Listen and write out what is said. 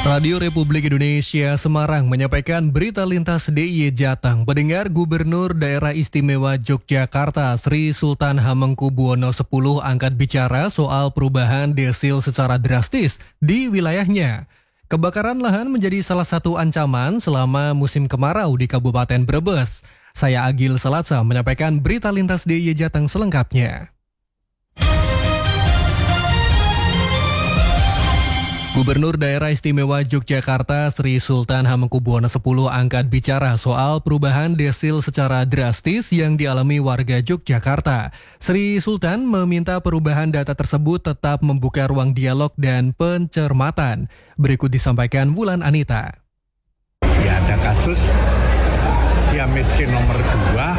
Radio Republik Indonesia Semarang menyampaikan berita lintas DIY Jateng. Pendengar Gubernur Daerah Istimewa Yogyakarta Sri Sultan Hamengkubuwono X angkat bicara soal perubahan desil secara drastis di wilayahnya. Kebakaran lahan menjadi salah satu ancaman selama musim kemarau di Kabupaten Brebes. Saya Agil Salatsa menyampaikan berita lintas DIY Jateng selengkapnya. Gubernur Daerah Istimewa Yogyakarta Sri Sultan Hamengkubuwono X angkat bicara soal perubahan desil secara drastis yang dialami warga Yogyakarta. Sri Sultan meminta perubahan data tersebut tetap membuka ruang dialog dan pencermatan. Berikut disampaikan Wulan Anita. Ya ada kasus dia miskin nomor 2